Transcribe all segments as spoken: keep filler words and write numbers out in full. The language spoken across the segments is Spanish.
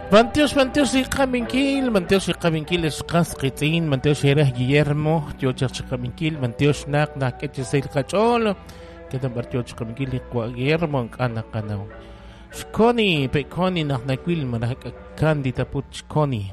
Manteos, manteos y caminquil, manteos y caminquil es casquitín, manteos y eres Guillermo, yo chach caminquil, manteos nak nak eches el cacholo, que te partió caminquil y Guillermo en cana canao. Shkoni, peconi nak naquil, manak candida put shkoni.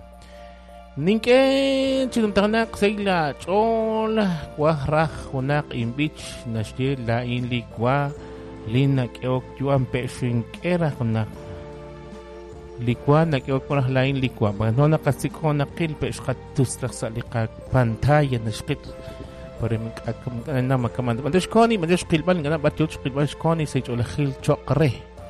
Ninke chuntanak seila chol, guarraj, unak imbich, nashye la inlikwa, linak eok yuan peshin kera unak. Likwa na kaya ko na lain likwa ba no nakasiko na kilpe skatus sa likak pantaya na skit pare mig akam na makaman mandos koni mandos kilban ngana batyo kilban koni sa ulahil chokre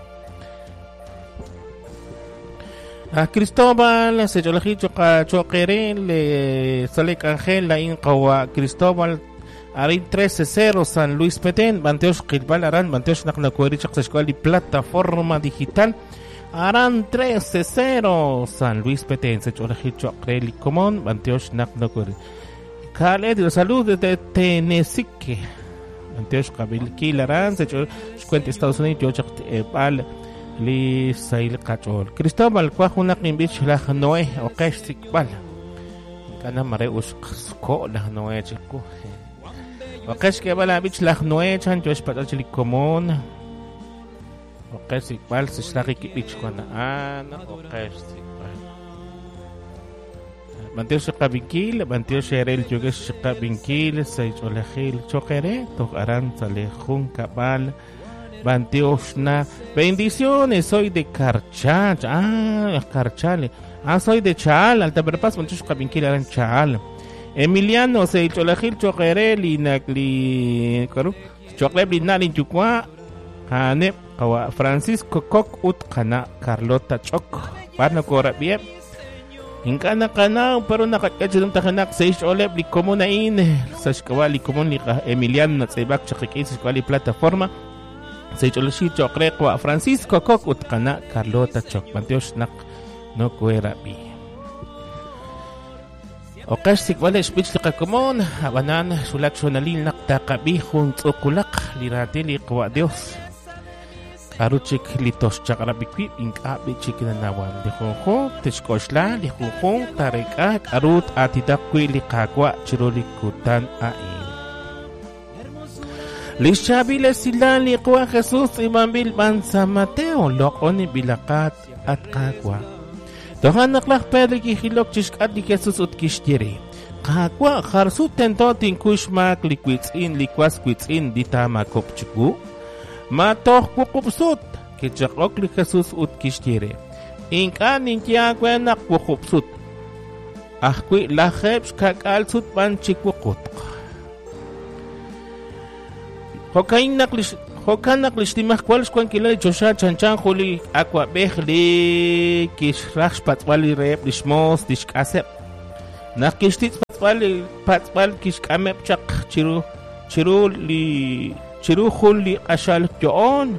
a Cristobal sa ulahil chokre le salik angel lain kawa Cristobal arin trece cero San Luis Petén banteos kilbal aran banteos naknakwari sa eskwela plataforma digital Aran trece cero San Luis Petén, se cholajicho Acreli Comón, Banteosh Naknokur. Kale de salud de Tenesique. Banteosh Kabilki Aran, se cuenta Estados Unidos, yo Pal Li Sail Cachol. Cristóbal, Cuajunak Nimbich la Noé, o Kestik Pal. Kana Mareus Ko la Noé Chico. O Keske Balabich la Noé, Chancho Patachili Comón. Okay, sikbal sa nakikipich ko na ana. Okay, sikbal. Mantiyo sa kabingkil, mantiyo sa erel jugas sa kabingkil, sa isolahil chokere, tok aran sa lejung kabal, mantiyo na. Bendiciones, soy de Carchal. Ah, Carchal. Ah, soy de Chal, Altaverpas, mantiyo sa kabingkil aran Chal. Emiliano, sa isolahil chokere, linagli, karo, chokere, linalin chukwa, hanep, kawa Francisco Kok ut kana Carlota Chok para ko rabiep ingkana kana pero nakakadjum takanak sa oleb li komuna in sa skawali komun li Emiliano na tsibak chakikis sa kwali plataforma sa oloshi chokre kwa Francisco Kok ut kana Carlota Chok mantios nak no ko rabi Okash sikwala speech li kakomon abanan sulat sonalil nak takabihun tsukulak lirate li kwa Dios Aruchik litos chakarabikwi inkabi chikinanawan lihuhu tishkoshla lihuhu tarika arut atidakwi likagwa chirolikutan ain lishabile sila likwa Jesus imambil bansa Mateo lokoni bilakat at kagwa dohan naklak periki hilok chishkat li Jesus ut kishtiri kagwa kharsut tento tinkushmak likwitsin likwas kwitsin ditama kopchugu Matoh kukupsut kichakok li Jesus ut kishtire inka ninkia kwenak kukupsut ahkwi laheb skakal sut ban chikukut hokainak lish hokanak lishtimah kwal skwan kilay chosha chanchan khuli akwa behli kishrach patwali rep lishmos dishkasep nakishtit patwali patwal kishkamep chak chiru chiru li Chiru khuli qashal joon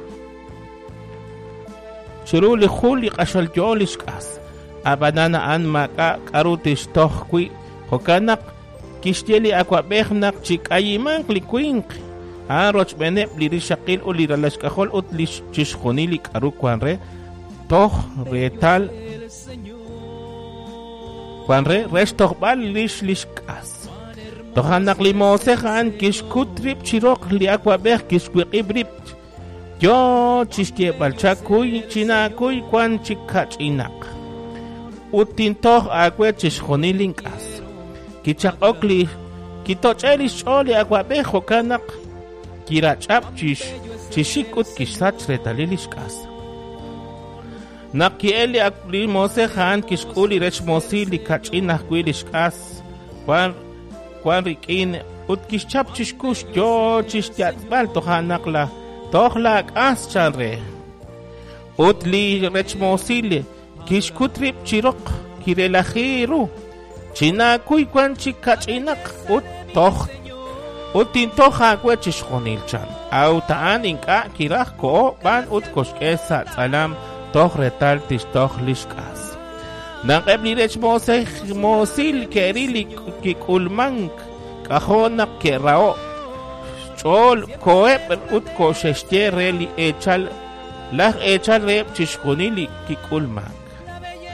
Chiru li khuli qashal joon lishkas abanana an maka karutish tohkwi hokanak kishteli akwa behnak chikayimank likwink aroch benep li rishakil u li ralashkahol ut lish chishkhoni li karukwanre toh retal kwanre resh tohbal lish lishkas Tohanak limosehan kishkutrip chirok li akwa beh kishkwiqibrip yo chishtie balchakuy chinakuy kwan chikach inak utintoh akwe chishkhonilinkas kichakok li kitocheli sholi akwa beh hokanak kirachap chish chishikut kisach retalilishkas nakieli akli mosehan kishkuli rechmosi li kachinak kwilishkas kwan Kwan rikin ut kishchap chishkush yo chishtiat bal tohanak la tohlak as chanre ut li rechmosile kishkutrip chirok kirelahiru china kuy kwan chikachinak ut toh utin toha kwe chishkhonil chan au taan inka kirah ko ban ut koshkesa salam toh retal tish toh lishkas Naqeb li rech moseh mosil kerili kikulmank kahonak kerao chol koeb ut kosheshte reli echal lah echal rep chishkunili kikulmank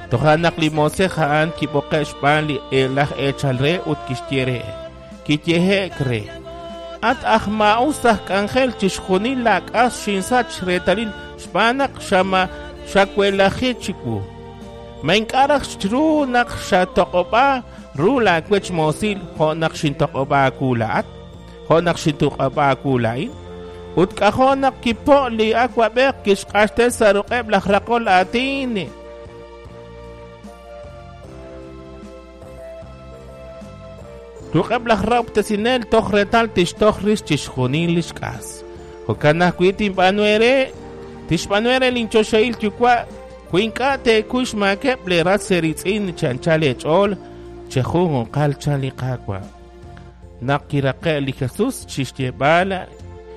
Tohanak limose haan kibokesh pali elah echalre ut kishtiere. Kityehe kre. At ahma usah kangel chishkunin lak as shinsach retalin shpanak shama shakwelahi chiku. Mainkarak shru nak shatokoba rula kwech mosil ho nak shintokoba kulaat. Ho nak shintokoba kulain. Ut kaho nak kipo li akwabek kishkaste sarukeb lakrakol atini. Tukab lakrab tasinel toch retal tish toch ris chishkunin lishkas. Hokana kwitin panuere tish panuere linchoshail chukwa. Kuinka te kush makep le rat seritzin chanchale chol chehun qal chali qakwa. Nakiraqe li Jesus chishtebala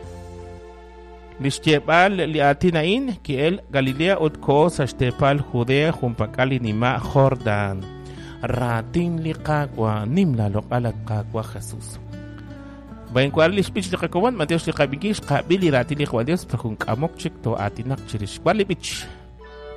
lishtebal li atinain ki el Galilea ut kos ashtepal Judea jumpakali nima Jordan. Ratin li qakwa nimla loqalat qakwa Jesus. Bain kwar li speech li qakawan Mateos li qabigish qabili ratin li qwadios pakun kamok chik to atinak chirish. Kwar li bich.